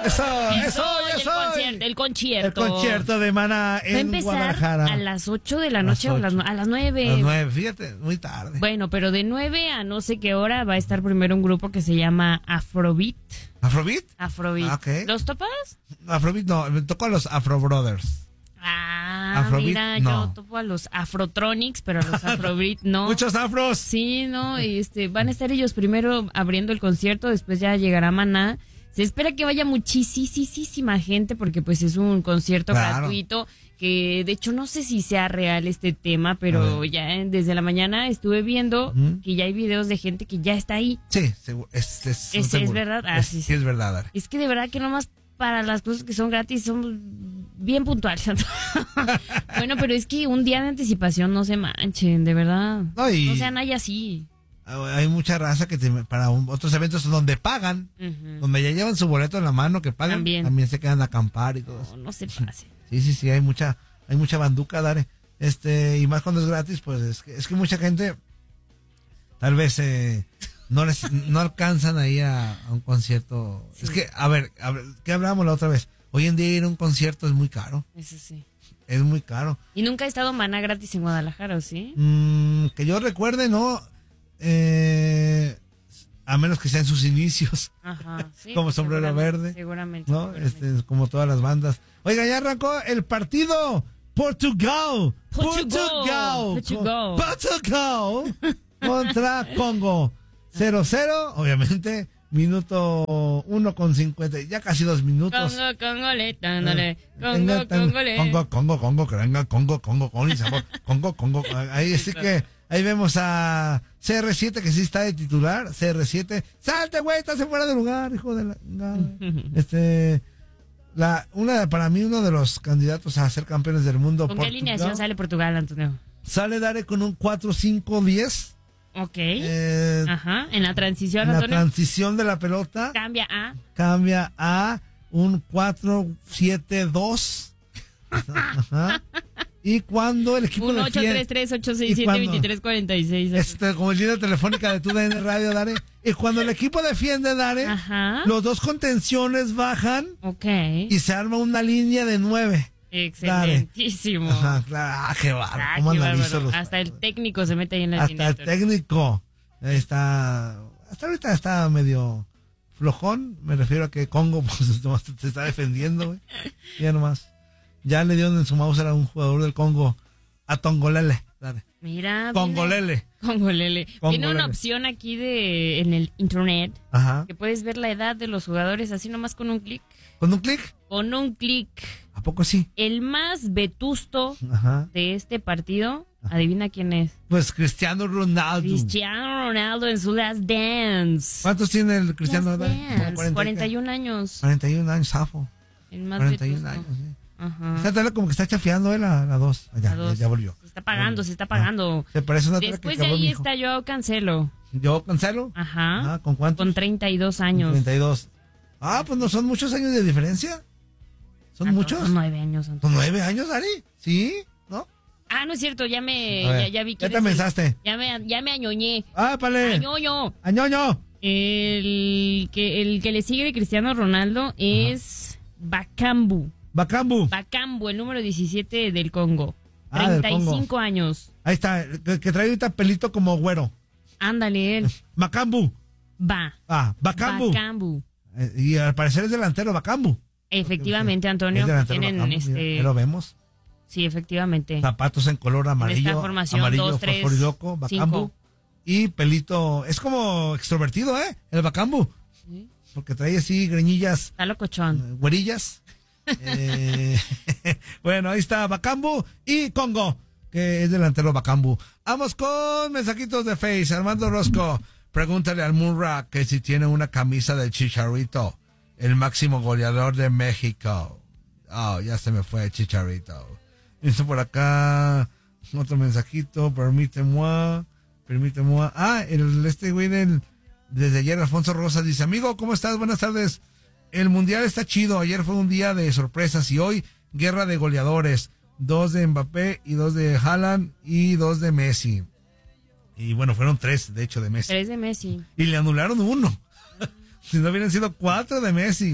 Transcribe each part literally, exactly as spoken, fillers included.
Eso, eso, eso ya el, soy. concierto, el concierto. El concierto de Maná Va a en empezar Guadalajara. a las ocho de la noche o a las, a las nueve. A las nueve, fíjate, muy tarde. Bueno, pero de nueve a no sé qué hora va a estar primero un grupo que se llama Afrobeat. ¿Afrobeat? Afrobeat. Ah, okay. ¿Los topas? Afrobeat no, me tocó a los Afro Brothers. Ah, Afrobeat, mira, no. yo topo a los Afrotronics, pero a los Afrobeat no. Muchos afros. Sí, no, y este, van a estar ellos primero abriendo el concierto, después ya llegará Maná. Se espera que vaya muchísima gente porque pues es un concierto Claro. gratuito que de hecho no sé si sea real este tema, pero ya eh, desde la mañana estuve viendo Ujú. que ya hay videos de gente que ya está ahí. Sí, seguro, es, es, Es- seguro. es verdad. Ah, es, sí, sí, sí. es verdad, Are. Es que de verdad que nomás para las cosas que son gratis son bien puntuales. Bueno, pero es que un día de anticipación no se manchen, de verdad. No, y- No sean ahí así. Hay mucha raza que te- para un- otros eventos donde pagan, Ujú. donde ya llevan su boleto en la mano que pagan, También. también, se quedan a acampar y todo eso. No, no se pase. Sí, sí, sí, hay mucha, hay mucha banduca, Dare. Este, y más cuando es gratis, pues es que, es que mucha gente tal vez eh, no les, no alcanzan ahí a, a un concierto. Sí. Es que, a ver, a ver, ¿qué hablábamos la otra vez? Hoy en día ir a un concierto es muy caro, Eso sí. es muy caro. ¿Y nunca ha estado Maná gratis en Guadalajara, o sí? Mm, que yo recuerde, no, eh, a menos que sean sus inicios. Ajá, sí. Como Sombrero seguramente, Verde, Seguramente. ¿no? seguramente. Este, como todas las bandas. Oiga, ya arrancó el partido. Portugal. Portugal. Portugal. Portugal. Contra Congo. cero cero, obviamente. Minuto uno con cincuenta. Ya casi dos minutos. Congo, Congole, dándole. Congo, Tenga, ten- Congole. Congo, Congo, Congo, que venga, Congo, Congo, con el sabor. Congo, Congo. Ahí sí que, ahí vemos a C R siete que sí está de titular. C R siete. Salte, güey, estás en fuera de lugar, hijo de la. No. Este. La, una, para mí, uno de los candidatos a ser campeones del mundo. ¿Con qué Portugal, alineación sale Portugal, Antonio? Sale Dare con un cuatro cinco diez. Ok. Eh, Ajá. En la transición, en la Antonio. transición de la pelota. Cambia a. Cambia a un cuatro siete dos. Ajá. Y cuando el equipo uno ocho tres tres ocho seis siete dos tres cuatro seis. Este, como el línea telefónica de tu D N Radio, Dare. Y cuando el equipo defiende, Dare, Ajá. los dos contenciones bajan Ok. y se arma una línea de nueve. Excelentísimo. Ajá, claro. Ah, qué bárbaro. Ah, ¿Cómo qué analizo bárbaro. los Hasta el técnico se mete ahí en la Hasta línea. el técnico está, hasta ahorita está medio flojón, me refiero a que Congo pues, nomás se está defendiendo, güey. Ya nomás. Ya le dieron en su mouse a un jugador del Congo, a Tongolele. Dale. Mira. Congolele. Congolele. Tiene Congolele. una opción aquí de en el internet Ajá. que puedes ver la edad de los jugadores así nomás con un clic. ¿Con un clic? Con un clic. ¿A poco sí? El más vetusto Ajá. de este partido, adivina quién es. Pues Cristiano Ronaldo. Cristiano Ronaldo en su Last Dance. ¿Cuántos tiene el Cristiano Last Ronaldo? Dance. Como cuarenta y un años. cuarenta y un años, zafo. El más cuarenta y un vetusto. años, sí. Ajá. Esta tele como que está chafeando, ¿eh? La, la dos. Allá, La dos. Ya, ya volvió. Se está pagando, se está pagando. Ah, se parece una tele Después que de acabó mi ahí hijo. está Joao Cancelo. ¿Yo cancelo? Ajá. Ajá, ¿con cuánto? Con treinta y dos años. treinta y dos. Ah, pues no son muchos años de diferencia. ¿Son Ah, muchos? Son nueve años. Antonio. ¿Son nueve años, Ari? ¿Sí? ¿No? Ah, no es cierto, ya me, A ver, ya, ya vi ya quién te es el- pensaste. Ya me, ya me añoñé. ¡Ah, pale! Añoño. ¡Añoño! El que, el que le sigue de Cristiano Ronaldo es Bakambu. Bacambu. Bakambu, el número diecisiete del Congo. Ah, del treinta y cinco Congo. años. Ahí está, que, que trae ahorita pelito como güero. Ándale, él. Macambu. Va. Ah, Bacambu. Bakambu. Eh, y al parecer es delantero Bacambu. Efectivamente, Antonio. Es delantero Tienen Bacambu, este. mira, ahí lo vemos. Sí, efectivamente. Zapatos en color amarillo. esta formación, amarillo dos, tres, fosforiloco, Bacambu. cinco. Y pelito, es como extrovertido, ¿eh? El Bacambu. Sí. Porque trae así greñillas, Está locochón. eh, güerillas. Eh, bueno, ahí está Bacambu y Congo, que es delantero Bacambu. Vamos con mensajitos de Face. Armando Rosco, pregúntale al Murra que si tiene una camisa del Chicharito, el máximo goleador de México. Oh, ya se me fue Chicharito. Esto por acá, otro mensajito, permíteme, permíteme. Ah, el, este güey del, desde ayer, Alfonso Rosas dice, amigo, ¿cómo estás? Buenas tardes. El mundial está chido. Ayer fue un día de sorpresas y hoy guerra de goleadores. Dos de Mbappé y dos de Haaland y dos de Messi. Y bueno, fueron tres, de hecho, de Messi. Tres de Messi. Y le anularon uno. Si no hubieran sido cuatro de Messi, güey.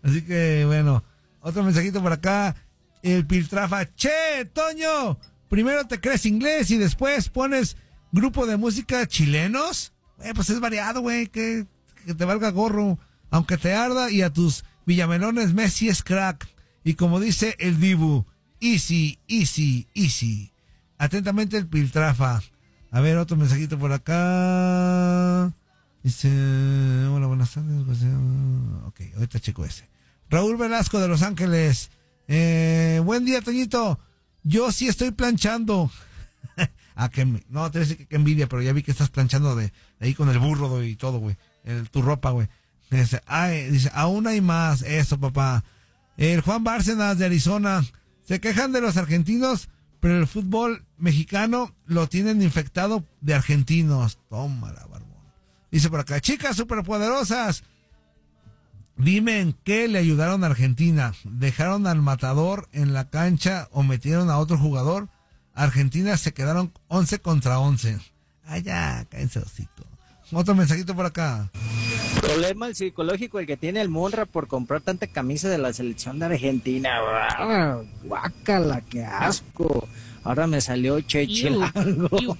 Así que, bueno, otro mensajito por acá. El Piltrafa. Che, Toño, primero te crees inglés y después pones grupo de música chilenos. Eh, pues es variado, güey, que, que te valga gorro. Aunque te arda y a tus villamelones Messi es crack. Y como dice el Dibu, easy, easy, easy. Atentamente el Piltrafa. A ver, otro mensajito por acá. Dice, hola, buenas tardes. Ok, ahorita checo ese. Raúl Velasco de Los Ángeles. Eh, buen día, Toñito. Yo sí estoy planchando. ah, que, no, te voy a decir que, que envidia, pero ya vi que estás planchando de, de ahí con el burro y todo, güey. El, tu ropa, güey. Dice, ay, dice, aún hay más. Eso, papá. El Juan Bárcenas de Arizona. Se quejan de los argentinos, pero el fútbol mexicano lo tienen infectado de argentinos. Tómala, barbón. Dice por acá, chicas superpoderosas, dime en qué le ayudaron a Argentina. ¿Dejaron al matador en la cancha o metieron a otro jugador? Argentina se quedaron once contra once. Ay, ya, cállense hocico. Otro mensajito por acá. Problema el psicológico el que tiene el Monra por comprar tanta camisa de la selección de Argentina. Guácala, qué asco. Ahora me salió cheche largo.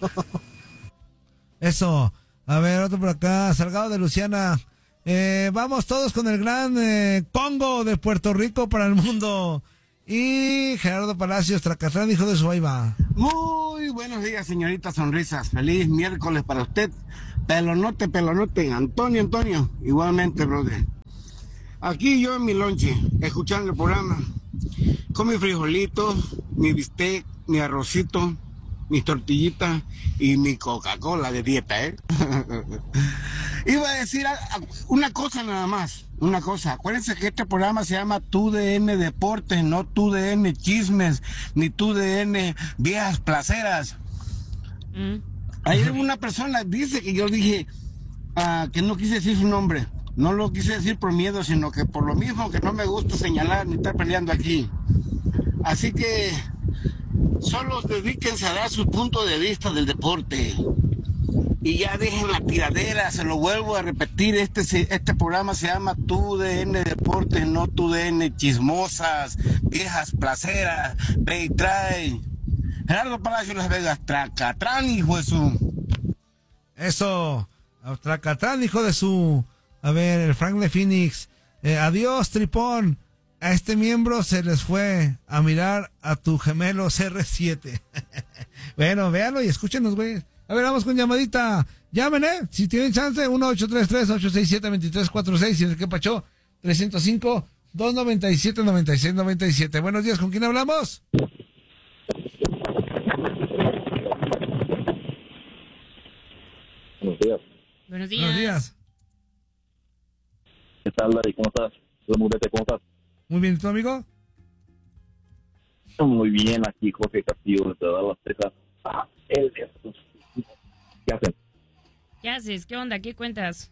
Eso. A ver, otro por acá. Salgado de Luciana. Eh, vamos todos con el gran eh, Congo de Puerto Rico para el mundo. Y Gerardo Palacios, Tracatrán, hijo de Suaiba. Muy buenos días, señorita Sonrisas. Feliz miércoles para usted. Pelonote, pelonote. Antonio, Antonio. Igualmente, brother. Aquí yo en mi lonche, escuchando el programa. Con mi frijolito, mi bistec, mi arrocito, mis tortillitas y mi Coca-Cola de dieta, ¿eh? Iba a decir una cosa nada más, una cosa. Acuérdense que este programa se llama Tu D N Deportes, no Tu D N Chismes, ni Tu D N Viejas Placeras. Mm. Ayer una persona dice que yo dije uh, que no quise decir su nombre. No lo quise decir por miedo, sino que por lo mismo que no me gusta señalar ni estar peleando aquí. Así que solo dedíquense a dar su punto de vista del deporte. Y ya dejen la tiradera, se lo vuelvo a repetir, este este programa se llama Tu D N Deportes, no Tu D N Chismosas, Viejas Placeras, ve y trae. Gerardo Palacio Las Vegas, Tracatrán, hijo de su... Eso, Tracatrán, hijo de su... A ver, el Frank de Phoenix, eh, adiós, Tripón. A este miembro se les fue a mirar a tu gemelo C R siete. Bueno, véanlo y escúchenos, güey. A ver, vamos con llamadita. Llamen, ¿eh? Si tienen chance, uno ocho tres tres, ocho seis siete, dos tres cuatro seis. Y en el que pachó, tres cero cinco, dos nueve siete, nueve seis nueve siete. Buenos días, ¿con quién hablamos? Buenos días. Buenos días. Buenos días. ¿Qué tal, Larry? ¿Cómo estás? ¿Cómo estás? Muy bien, ¿tu amigo? Muy bien, aquí Jorge Castillo, de Dallas, Texas. Ah, el ¿Qué haces? ¿Qué haces? ¿Qué onda? ¿Qué cuentas?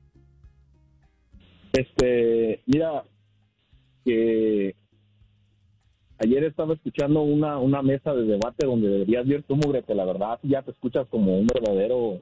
Este, mira, que ayer estaba escuchando una, una mesa de debate donde deberías ver tú, mugre, que la verdad ya te escuchas como un verdadero...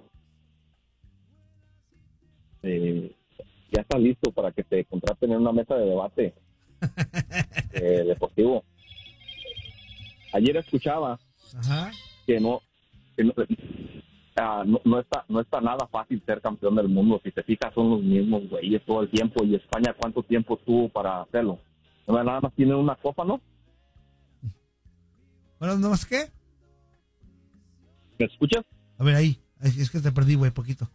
Eh, ya estás listo para que te contraten en una mesa de debate eh, deportivo. Ayer escuchaba Ajá. que no... Que no Uh, no, no está no está nada fácil ser campeón del mundo. Si te fijas, son los mismos güeyes todo el tiempo. Y España, ¿cuánto tiempo tuvo para hacerlo? Nada más tienen una copa, ¿no? Bueno, ¿no más qué? ¿Me escuchas? A ver, ahí. Es que te perdí, güey, poquito.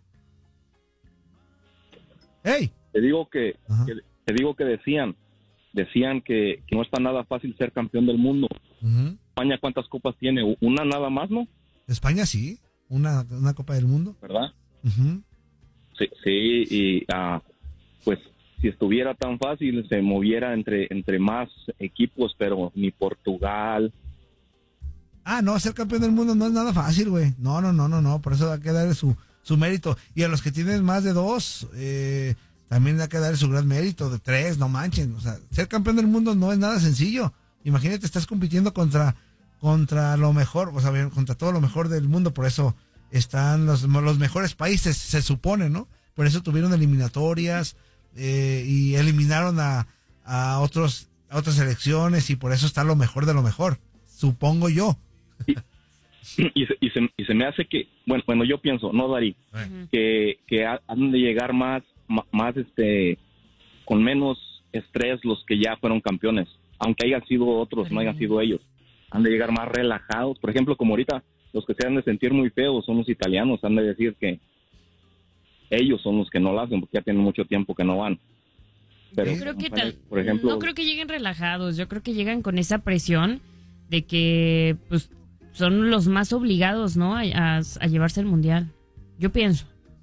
¡Ey! Te digo que, que te digo que decían decían que, que no está nada fácil ser campeón del mundo. Uh-huh. España, ¿cuántas copas tiene? Una nada más, ¿no? España sí. Una, una Copa del Mundo. ¿Verdad? Uh-huh. Sí, sí, y uh, pues si estuviera tan fácil se moviera entre, entre más equipos, pero ni Portugal. Ah, no, ser campeón del mundo no es nada fácil, güey. No, no, no, no, no, por eso hay que darle su, su mérito. Y a los que tienen más de dos, eh, también hay que darle su gran mérito, de tres, no manchen. O sea, ser campeón del mundo no es nada sencillo. Imagínate, estás compitiendo contra... contra lo mejor, o sea, contra todo lo mejor del mundo, por eso están los, los mejores países, se supone, ¿no? Por eso tuvieron eliminatorias eh, y eliminaron a, a otros a otras selecciones y por eso está lo mejor de lo mejor, supongo yo. Y, y, se, y, se, y se me hace que, bueno, bueno yo pienso, no Darí, uh-huh. que, que han de llegar más, más este, con menos estrés los que ya fueron campeones, aunque hayan sido otros, uh-huh. no hayan sido ellos. Han de llegar más relajados, por ejemplo, como ahorita los que se han de sentir muy feos son los italianos, han de decir que ellos son los que no lo hacen porque ya tienen mucho tiempo que no van. Pero, yo creo que tal, por ejemplo, no creo que lleguen relajados, yo creo que llegan con esa presión de que pues son los más obligados, ¿no? A, a, a llevarse el mundial. Yo pienso.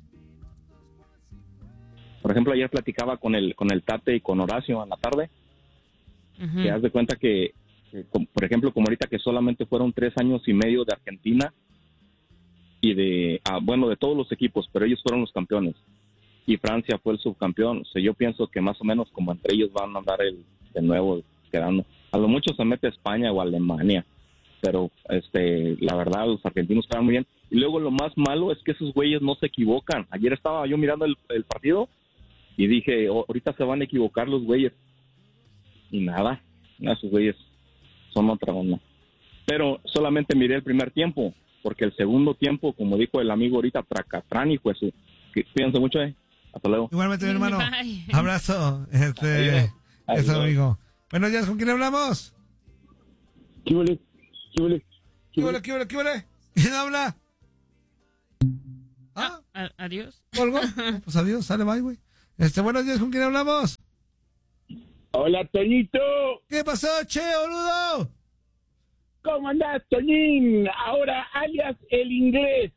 Por ejemplo, ayer platicaba con el con el Tate y con Horacio en la tarde. Uh-huh. Que haz de cuenta que, que, por ejemplo, como ahorita que solamente fueron tres años y medio de Argentina y de, ah, bueno, de todos los equipos, pero ellos fueron los campeones. Y Francia fue el subcampeón. O sea, yo pienso que más o menos como entre ellos van a andar el, de nuevo quedando. A lo mucho se mete España o Alemania, pero este, la verdad los argentinos estaban muy bien. Y luego lo más malo es que esos güeyes no se equivocan. Ayer estaba yo mirando el, el partido y dije, oh, ahorita se van a equivocar los güeyes. Y nada, esos güeyes son otra onda. Pero solamente miré el primer tiempo, porque el segundo tiempo, como dijo el amigo ahorita, tracatrán y pues, cuídense mucho, eh. Hasta luego. Igualmente, mi hermano. Bye. Abrazo. Este, eso, amigo. Buenos días, ¿con quién hablamos? ¿Qué huele? ¿Qué huele? ¿Qué huele? ¿Qué huele? ¿Qué huele? ¿Quién habla? ¿Ah? ¿Ah? ¿Adiós? ¿Colgo? Pues adiós, sale, bye, güey. Este, buenos días, ¿con quién hablamos? Hola, Toñito. ¿Qué pasó, che, boludo? ¿Cómo andás, Toñín? Ahora alias el inglés.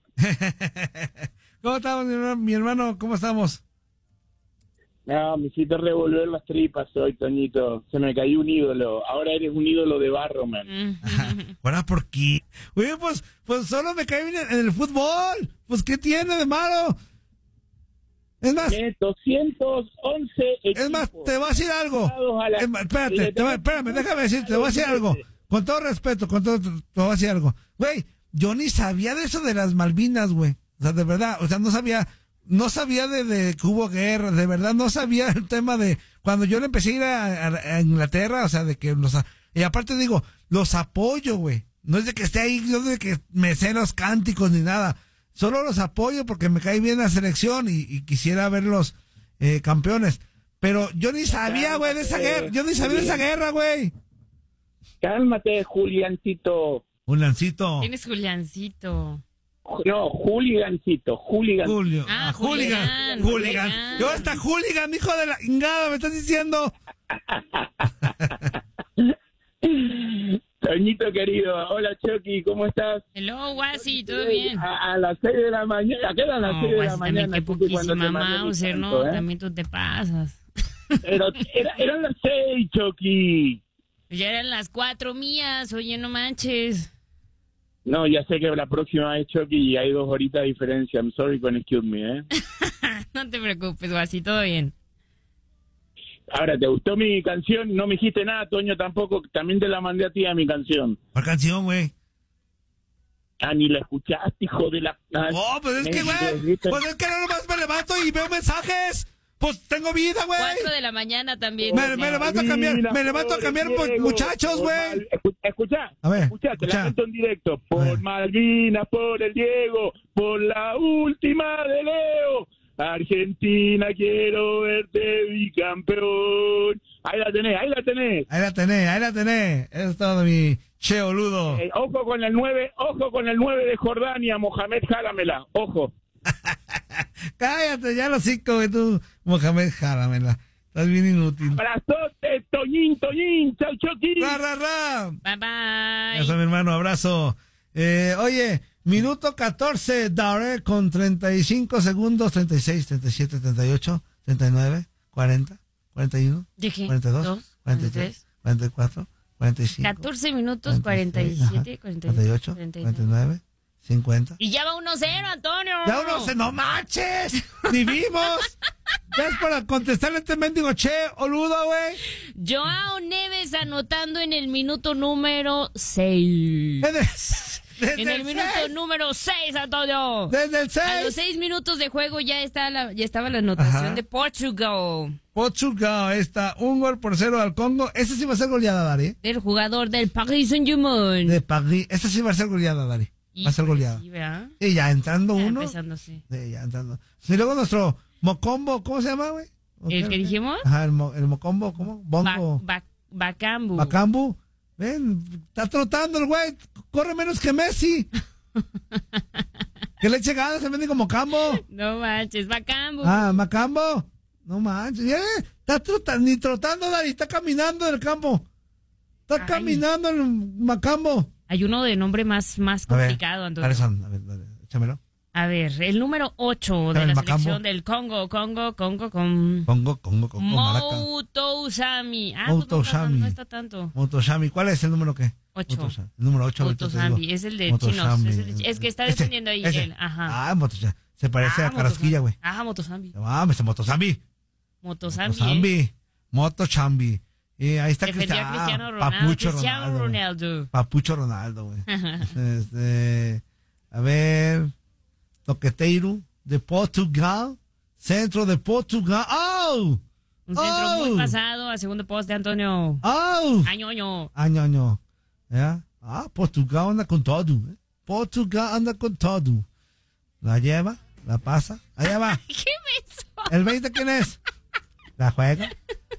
¿Cómo estamos, mi hermano? mi hermano? ¿Cómo estamos? No, me hiciste revolver las tripas hoy, Toñito. Se me cayó un ídolo. Ahora eres un ídolo de barro, man. ¿Ahora por qué? Oye, pues, pues solo me cae bien en el fútbol. Pues, ¿qué tiene de malo? Es más... doscientos once equipos. Es más, te voy a decir algo. La... Es más, espérate, te voy, espérame, déjame decir, te voy a decir algo. Con todo respeto, con todo, te voy a decir algo. Güey, yo ni sabía de eso de las Malvinas, güey. O sea, de verdad, o sea, no sabía... No sabía de, de que hubo guerra, de verdad no sabía el tema de cuando yo le empecé a ir a, a, a Inglaterra, o sea, de que los... Y aparte digo, los apoyo, güey. No es de que esté ahí, no es de que me sé los cánticos ni nada. Solo los apoyo porque me cae bien la selección y, y quisiera verlos eh, campeones. Pero yo ni sabía, güey, de esa guerra. Yo ni sabía de esa guerra, güey. Cálmate, Juliancito. Juliancito. ¿Quién es Juliancito? No, Juliancito, Juligan. Julio. Ah, Hooligan. Hooligan. Yo hasta Hooligan, hijo de la ingada, me estás diciendo. Toñito querido, hola Chucky, ¿cómo estás? Hello, Guasi, ¿todo bien? A, a las seis de la mañana, ¿qué eran las no, seis de la Guasi, mañana? También, qué poquísima Mauser, ¿no? ¿eh? También tú te pasas. Pero era, eran las seis, Chucky. Ya eran las cuatro mías, oye, no manches. No, ya sé que la próxima vez, Chucky, y hay dos horitas de diferencia. I'm sorry con excuse me, ¿eh? No te preocupes, Guasi, todo bien. Ahora, ¿te gustó mi canción? No me dijiste nada, Toño, tampoco. También te la mandé a ti a mi canción. ¿Cuál canción, güey? Ah, ni la escuchaste, hijo de la... Oh, pues es que, güey, pues es que no nomás me levanto y veo mensajes. Pues tengo vida, güey. Cuatro de la mañana también. Me, me levanto a cambiar, me levanto a cambiar por muchachos, güey. Escucha, a ver, escucha, te escucha. la canto en directo. Por Malvinas, por el Diego, por la última de Leo. Argentina, quiero verte bicampeón. Ahí la tenés, ahí la tenés. Ahí la tenés, ahí la tenés. Eso es todo, mi che boludo. Eh, ojo con el nueve, ojo con el nueve de Jordania, Mohamed Járamela, ojo. Cállate, ya los cinco, güey, tú, Mohamed Járamela. Estás bien inútil. Abrazote, Toñín, Toñín, chau, Chucky. Ra, ra, ra. Bye, bye. Eso, mi hermano, abrazo. Eh, oye, minuto catorce, Daré con treinta y cinco segundos, treinta y seis, treinta y siete, treinta y ocho, treinta y nueve, cuarenta, cuarenta y uno, Dije, cuarenta y dos, dos, cuarenta y tres, cuarenta y cuatro, cuarenta y cinco. catorce minutos, cuarenta y siete, cuarenta y ocho, cuarenta y nueve, cincuenta. Y ya va uno cero, Antonio. Ya uno cero, no manches. Ni vimos. Ya es para contestarle a este mendigo che, boludo, güey. Joao Neves anotando en el minuto número seis. Desde en el, el minuto seis. número seis, Antonio. Desde el A los seis. seis minutos de juego ya, está la, ya estaba la anotación Ajá. de Portugal. Portugal, ahí está, un gol por cero al Congo. Ese sí va a ser goleada, Dari. Del jugador del Paris Saint-Germain. De París. Ese sí va a ser goleada, Dari. Va a ser goleada. Sí, ¿verdad? Y ya entrando Ya uno. empezando así. Sí, ya entrando. Y luego nuestro Mocombo, ¿cómo se llama, güey? ¿El Ok, que ok. dijimos? Ajá, el, mo- el Mocombo, ¿cómo? Bongo. Ba- ba- Bacambu. Bacambu. Ven, está trotando el güey. Corre menos que Messi. Que le eche ganas el mendigo Mocambo. No manches, Bacambu. Ah, Macambo. No manches. Eh, está trotando, ni trotando, Dari. Está caminando en el campo. Está Ay. caminando el Macambo. Hay uno de nombre más, más A ver, complicado, Antonio. ¿cuáles son? A ver, dale, échamelo. A ver, el número ocho Dame de el la Macambo. selección del Congo, Congo, Congo, con Congo, Congo, Congo, Maraca. Moutoussami. Ah, pues no, está, Moutoussami. no está tanto. Motoshami. ¿Cuál es el número qué? Ocho. Motoshami. El número ocho. ahorita te digo. Moutoussami, es el de Motoshami. chinos. Es, el de- es que está Ese, defendiendo ahí ese. él. Ajá. Ah, Motoshami. Se parece Ah, a Carrasquilla, güey. Ah, Motosambi. Ah, me Motosambi. Motosambi. ¿eh? Motosambi. Motochambi. Y ahí está Defendió a Cristiano. Cristiano Ronaldo. Papucho Cristiano Ronaldo. güey. Ronaldo. Papucho Ronaldo, güey. Este, a ver. Toqueteiro de Portugal. Centro de Portugal. ¡Oh! Un centro Oh. muy pasado al segundo poste, Antonio. ¡Oh! Añoño. Ah, no, no. ¿Ya? Ah, Portugal anda con todo. ¿eh? Portugal anda con todo. La lleva, la pasa. Allá va. ¿Qué beso? ¿El veinte quién es? ¿La juega?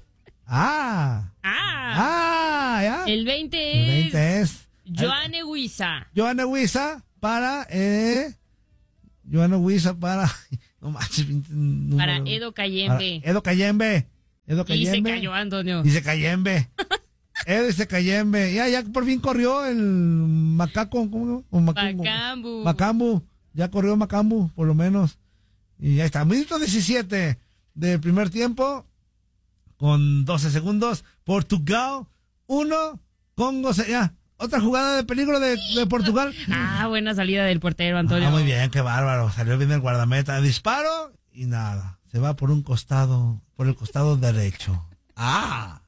Ah. Ah. Ah, ya. El veinte El es veinte es. Joanne Huiza. Joana Huiza para. Eh, Joana Huiza para. No manches. número- Para Edo Cayembe. para Edo Cayembe. Edo Y se Cayembe. cayó, Antonio. Dice Cayembe. Edo dice Cayembe. Ya, ya por fin corrió el macaco. ¿Cómo no? O Macumbo. Bacambu. Macambu. Ya corrió Macambu, por lo menos. Y ya está. Minuto diecisiete del primer tiempo. Con doce segundos. Portugal. uno. Congo. se- Ya. Otra jugada de peligro de, de Portugal. Ah, buena salida del portero, Antonio. Ah, muy bien, qué bárbaro. Salió bien el guardameta. Disparo y nada. Se va por un costado, por el costado derecho. Ah.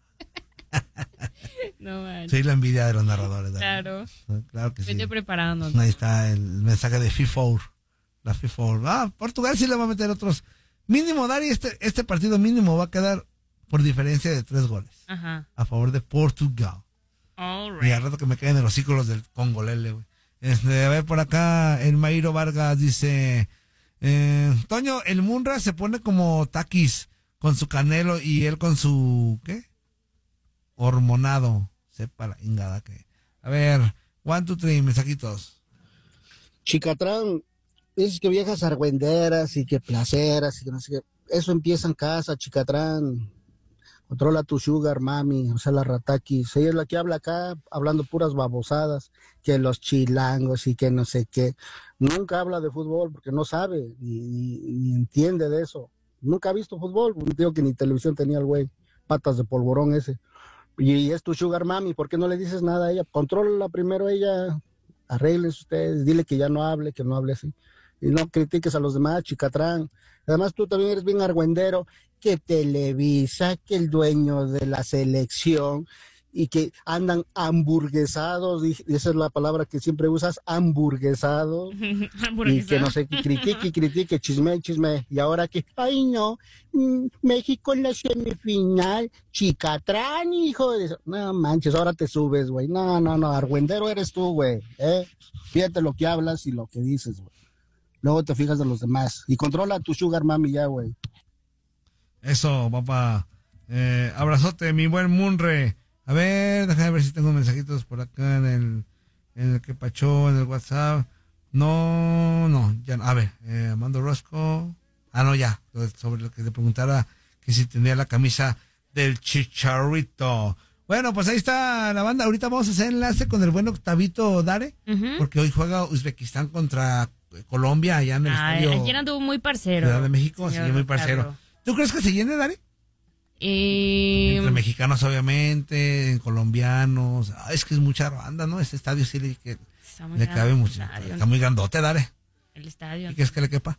No manches. Soy la envidia de los narradores. Dani. Claro. Claro que sí. Vete preparando. Ahí está el mensaje de FIFA. La FIFA. Ah, Portugal sí le va a meter otros. Mínimo, Dari, este, este partido mínimo va a quedar por diferencia de tres goles. Ajá. A favor de Portugal. All Y right. al rato que me caen en los círculos del Congolele, güey. Este, a ver, por acá, el Mairo Vargas dice, eh, Toño, el Munra se pone como taquis con su canelo y él con su, ¿qué? Hormonado. Sepa la ingada que. A ver, one, two, three, mensajitos. Chicatrán, dices que viejas argüenderas y que placeras y que no sé qué. Eso empieza en casa, Chicatrán. Controla tu sugar, mami, o sea, la rataquis. Ella es la que habla acá, hablando puras babosadas, que los chilangos y que no sé qué. Nunca habla de fútbol porque no sabe ni, ni, ni entiende de eso. Nunca ha visto fútbol. Un tío que ni televisión tenía el güey, patas de polvorón ese. Y es tu sugar mami, ¿por qué no le dices nada a ella? Controla primero ella, arregles ustedes, dile que ya no hable, que no hable así. Y no critiques a los demás, Chicatrán. Además tú también eres bien argüendero, que Televisa, que el dueño de la selección, y que andan hamburguesados, y esa es la palabra que siempre usas, hamburguesados. Y que no sé, que critique y critique, chisme y chisme. Y ahora que, ay no, mm, México en la semifinal, Chicatrán, hijo de eso. No manches, ahora te subes, güey. No, no, no, argüendero eres tú, güey. ¿eh? Fíjate lo que hablas y lo que dices, güey. Luego te fijas de los demás. Y controla tu sugar mami ya, güey. Eso, papá. Eh, abrazote, mi buen Munre. A ver, déjame ver si tengo mensajitos por acá en el, en el que pachó, en el WhatsApp. No, no, ya no. A ver, eh, Armando Rosco. Ah, no, ya. Sobre lo que le preguntara que si tenía la camisa del Chicharrito. Bueno, pues ahí está la banda. Ahorita vamos a hacer enlace con el buen Octavito Dare, Ujú. porque hoy juega Uzbekistán contra Colombia allá en el Ay, estadio ayer anduvo muy parcero. Ciudad de México, señor sí, muy parcero. Octavio. ¿Tú crees que se llene, Dare? Eh, Entre mexicanos, obviamente, en colombianos. Ah, es que es mucha banda, ¿no? Ese estadio sí le, que, está muy le grande cabe el mucho. estadio, Está muy grandote, Dare. El estadio. ¿Y quieres que le quepa?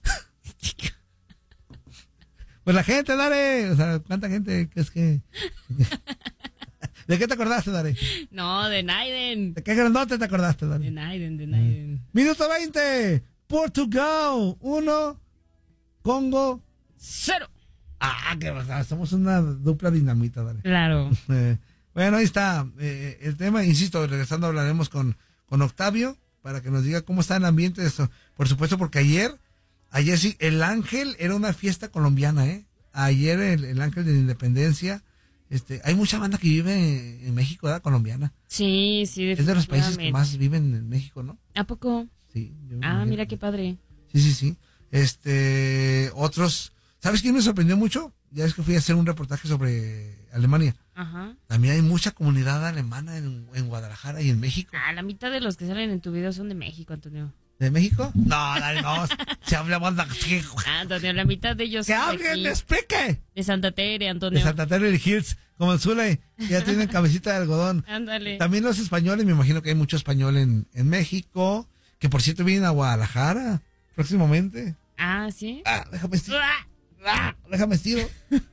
Pues la gente, Dare. O sea, ¿cuánta gente crees que...? ¿De qué te acordaste, Dani? No, de Naiden. ¿De qué grandote te acordaste, Dani? De Naiden, de Naiden. Minuto veinte. Portugal, uno. Congo, cero. Ah, que somos una dupla dinamita, Dani. Claro. Eh, bueno, ahí está eh, el tema. Insisto, regresando hablaremos con, con Octavio para que nos diga cómo está el ambiente de esto. Por supuesto, porque ayer, ayer sí, el Ángel era una fiesta colombiana, ¿eh? Ayer el, el Ángel de la Independencia. Este, hay mucha banda que vive en México, ¿verdad? Colombiana. Sí, sí, es de los países que más viven en México, ¿no? ¿A poco? Sí. Yo ah, mira qué padre. Sí, sí, sí. Este, otros, ¿sabes quién me sorprendió mucho? Ya es que fui a hacer un reportaje sobre Alemania. Ajá. También hay mucha comunidad alemana en, en Guadalajara y en México. Ah, la mitad de los que salen en tu video son de México, Antonio. ¿De México? No, dale, no. Se habla más de... Ah, Antonio, la mitad de ellos ¡Que son de alguien aquí. me explique! De Santa Tere, Antonio. De Santa Teresa y Hills, como el Zule, que ya tienen cabecita de algodón. Ándale. También los españoles, me imagino que hay mucho español en, en México, que por cierto vienen a Guadalajara próximamente. Ah, ¿sí? Ah, déjame estiro. Ah, déjame estiro.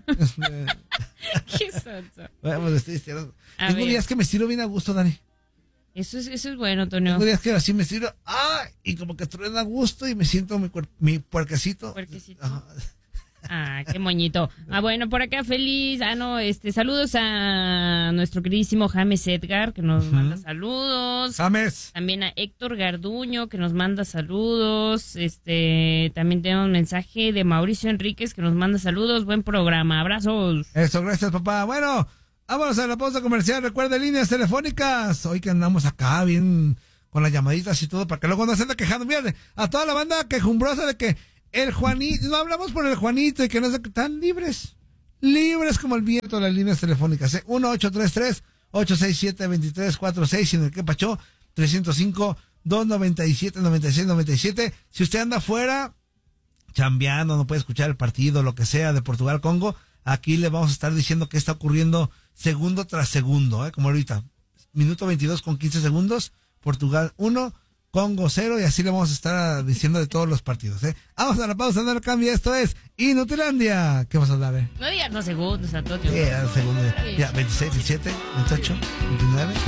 Qué sonso. Bueno, pues estoy estirando. A Tengo ver. días que me estiro bien a gusto, Dani. Eso es, eso es bueno, Antonio. Tengo días que así me estiro, ah, y como que truena a gusto y me siento mi, cuer- mi puerquecito. Puerquecito. Ajá. Ah, qué moñito. Ah, bueno, por acá feliz. Ah, no, este, saludos a nuestro queridísimo James Edgar, que nos Ujú. manda saludos. James. También a Héctor Garduño, que nos manda saludos. Este, también tenemos un mensaje de Mauricio Enríquez, que nos manda saludos. Buen programa, abrazos. Eso, gracias, papá. Bueno, vámonos a la pausa comercial. Recuerda líneas telefónicas. Hoy que andamos acá bien con las llamaditas y todo, para que luego no se ande quejando. Fíjate, a toda la banda quejumbrosa de que el Juanito, no hablamos por el Juanito y que no sé qué, están libres. Libres como el viento las líneas telefónicas. ¿eh? uno ocho tres tres, ocho seis siete, dos tres cuatro seis y en el que pachó tres cero cinco, dos nueve siete, nueve seis nueve siete. Si usted anda afuera chambeando, no puede escuchar el partido, lo que sea de Portugal-Congo, aquí le vamos a estar diciendo qué está ocurriendo segundo tras segundo, ¿eh? Como ahorita. Minuto veintidós con quince segundos, Portugal uno, Congo cero, y así le vamos a estar diciendo de todos los partidos, ¿eh? Vamos a la pausa, no lo cambia, esto es Inutilandia. ¿Qué vas a hablar, eh? No digas los segundos, Antonio. Sí, al segundo. Ya, veintiséis, veintisiete, veintiocho, veintinueve.